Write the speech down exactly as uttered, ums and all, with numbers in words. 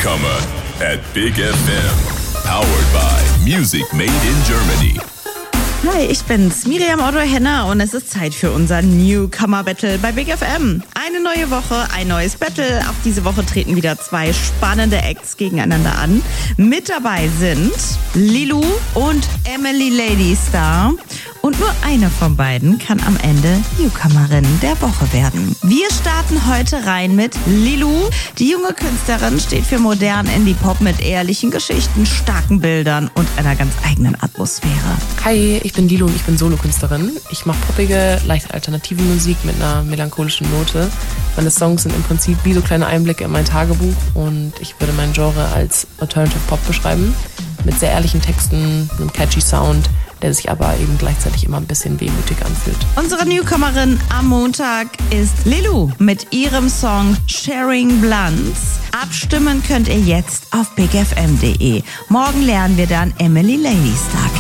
Newcomer at Big F M. Powered by Music Made in Germany. Hi, ich bin's, Miriam Otto-Henner, und es ist Zeit für unser Newcomer-Battle bei Big F M. Eine neue Woche, ein neues Battle. Auch diese Woche treten wieder zwei spannende Acts gegeneinander an. Mit dabei sind Lilou und Emily Ladystar. Und nur eine von beiden kann am Ende Newcomerin der Woche werden. Wir starten heute rein mit Lilou. Die junge Künstlerin steht für modernen Indie-Pop mit ehrlichen Geschichten, starken Bildern und einer ganz eigenen Atmosphäre. Hi, ich bin Lilou und ich bin Solokünstlerin. Ich mache poppige, leicht alternative Musik mit einer melancholischen Note. Meine Songs sind im Prinzip wie so kleine Einblicke in mein Tagebuch und ich würde mein Genre als Alternative Pop beschreiben. Mit sehr ehrlichen Texten, einem catchy Sound, der sich aber eben gleichzeitig immer ein bisschen wehmütig anfühlt. Unsere Newcomerin am Montag ist Lilou mit ihrem Song Sharing Blunts. Abstimmen könnt ihr jetzt auf big f m punkt d e. Morgen lernen wir dann Emily Ladystar